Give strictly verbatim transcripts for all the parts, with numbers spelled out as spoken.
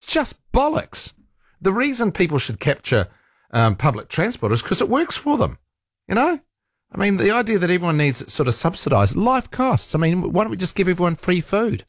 just bollocks. The reason people should capture um, public transport is because it works for them, you know? I mean, the idea that everyone needs it sort of subsidised, life costs. I mean, why don't we just give everyone free food?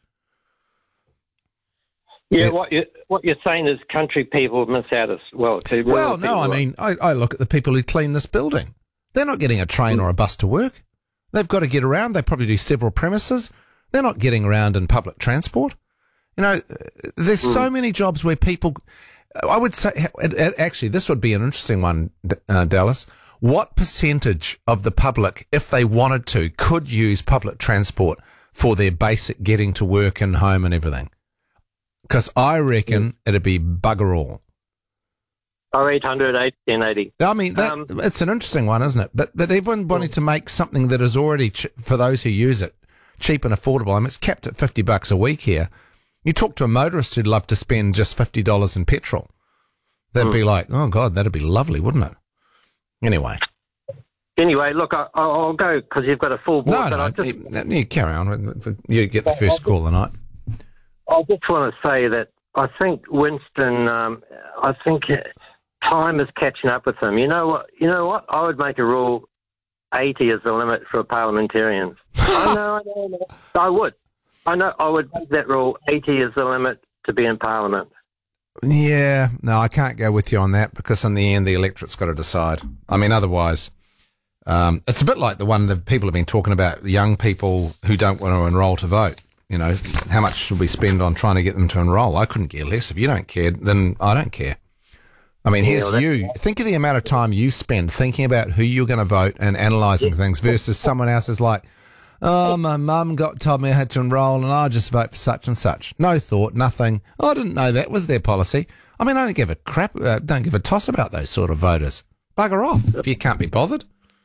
Yeah, yeah. what, you, what you're saying is country people miss out as well, too. Well, no, I mean, I, I look at the people who clean this building. They're not getting a train mm. or a bus to work. They've got to get around. They probably do several premises. They're not getting around in public transport. You know, there's mm. so many jobs where people... I would say, actually, this would be an interesting one, uh, Dallas. What percentage of the public, if they wanted to, could use public transport for their basic getting to work and home and everything? Because I reckon mm. it'd be bugger all. Oh, eight hundred, eight eighty. I mean, that, um, it's an interesting one, isn't it? But but everyone wanting to make something that is already, ch- for those who use it, cheap and affordable. I mean, it's capped at fifty bucks a week here. You talk to a motorist who'd love to spend just fifty dollars in petrol. They'd mm. be like, oh, God, that'd be lovely, wouldn't it? Anyway. Anyway, look, I, I'll go because you've got a full board. No, no, I just, you, you carry on. You get the first call of the night. I just want to say that I think Winston, um, I think time is catching up with him. You know what? You know what? I would make a rule eighty is the limit for parliamentarians. I know, I know, I know. I would. I know I would make that rule. eighty is the limit to be in Parliament. Yeah, no, I can't go with you on that because in the end, the electorate's got to decide. I mean, otherwise, um, it's a bit like the one that people have been talking about, young people who don't want to enrol to vote. You know, how much should we spend on trying to get them to enrol? I couldn't care less. If you don't care, then I don't care. I mean, here's you. Think of the amount of time you spend thinking about who you're going to vote and analysing things versus someone else is like, oh, my mum got told me I had to enrol and I'll just vote for such and such. No thought, nothing. Oh, I didn't know that was their policy. I mean, I don't give a crap, uh, don't give a toss about those sort of voters. Bugger off if you can't be bothered.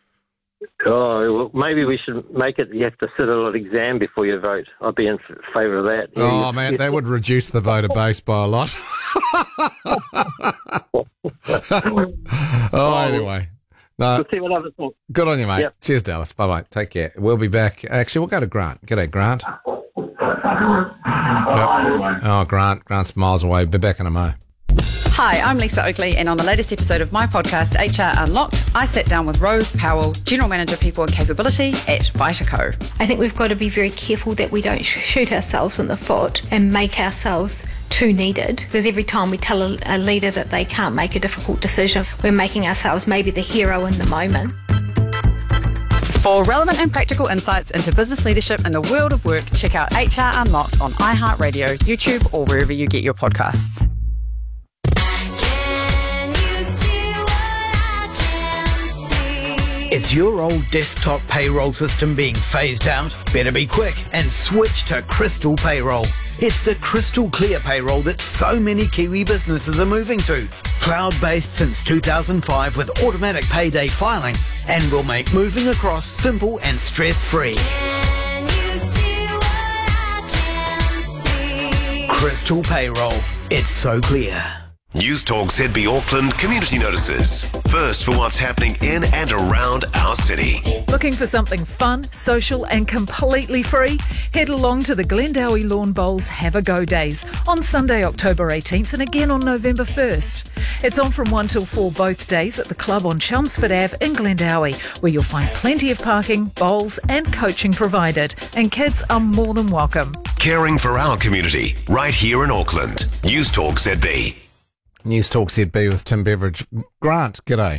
Oh, well, maybe we should make it you have to sit a little exam before you vote. I'd be in favour of that. Oh, man, yeah. They would reduce the voter base by a lot. oh, anyway. No, we'll see what others think. Good on you, mate. Yep. Cheers, Dallas. Bye-bye. Take care. We'll be back. Actually, we'll go to Grant. G'day, Grant. Yep. Oh, Grant. Grant's miles away. Be back in a mo. Hi, I'm Lisa Oakley, and on the latest episode of my podcast, H R Unlocked, I sat down with Rose Powell, General Manager People and Capability at Vitaco. I think we've got to be very careful that we don't sh- shoot ourselves in the foot and make ourselves too needed, because every time we tell a, a leader that they can't make a difficult decision, we're making ourselves maybe the hero in the moment. For relevant and practical insights into business leadership and the world of work, check out H R Unlocked on iHeartRadio, YouTube, or wherever you get your podcasts. Is your old desktop payroll system being phased out? Better be quick and switch to Crystal Payroll. It's the crystal clear payroll that so many Kiwi businesses are moving to. Cloud-based since two thousand five with automatic payday filing, and will make moving across simple and stress-free. Can you see what I can see? Crystal Payroll. It's so clear. News Talk Z B Auckland community notices. First for what's happening in and around our city. Looking for something fun, social and completely free? Head along to the Glendowie Lawn Bowls Have a Go Days on Sunday, October eighteenth and again on November first. It's on from one till four both days at the club on Chelmsford Avenue in Glendowie, where you'll find plenty of parking, bowls and coaching provided, and kids are more than welcome. Caring for our community right here in Auckland. News Talk Z B. News Talk Z B with Tim Beveridge. Grant, g'day.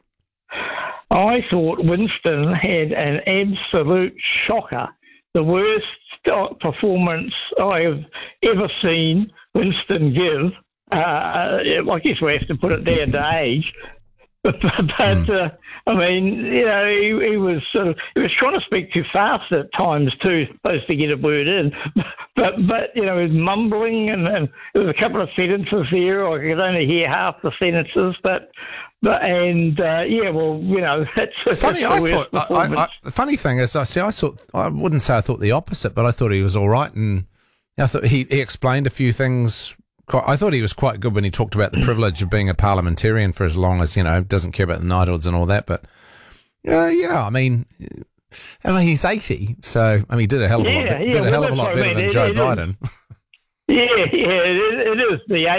I thought Winston had an absolute shocker. The worst performance I have ever seen Winston give. Uh, I guess we have to put it down to age. But, but mm. uh, I mean, you know, he, he was sort of, he was trying to speak too fast at times too, supposed to get a word in. But, but you know, he was mumbling and, and there was a couple of sentences there. I could only hear half the sentences, but, but and, uh, yeah, well, you know, that's, it's funny, that's I thought, I, I, the funny thing is, I see, I thought, I wouldn't say I thought the opposite, but I thought he was all right. And I thought he, he explained a few things. I thought he was quite good when he talked about the privilege of being a parliamentarian for as long as, you know, doesn't care about the knighthoods and all that. But, uh, yeah, I mean, I mean, he's eighty, so, I mean, he did a hell of a yeah, lot, yeah, did a well, hell of a lot better I mean. than it, Joe it Biden. Is, yeah, yeah, it, it is the